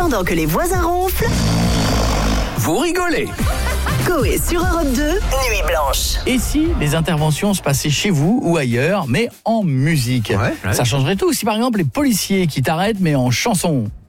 Pendant que les voisins ronflent, Vous rigolez. Coé sur Europe 2, Nuit Blanche. Et si les interventions se passaient chez vous ou ailleurs, mais en musique? Ouais. Ça changerait tout. Si par exemple les policiers qui t'arrêtent, mais en chanson.